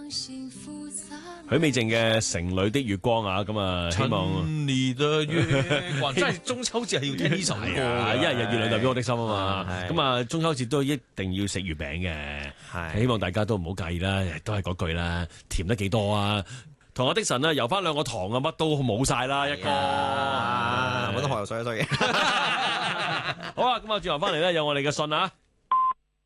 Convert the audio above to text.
許美靜嘅《城裏的月光》啊，咁啊，希望城裏的月光，真係中秋節係要聽呢首歌啊，因為日月亮代表我的心啊嘛。 係咁啊，中秋節都一定要食月餅嘅， 係希望大家都唔好介意啦，都係嗰句啦，甜得幾多啊？同阿的神啊，游翻兩個糖啊，乜都冇晒啦，一個。 我都學游水啊，所以好啊，咁啊，轉頭翻嚟咧，有我哋嘅信啊。